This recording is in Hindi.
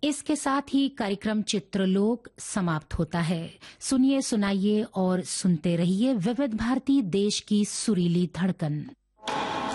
इसके साथ ही कार्यक्रम चित्रलोक समाप्त होता है। सुनिए, सुनाइए और सुनते रहिए विविध भारती, देश की सुरीली धड़कन।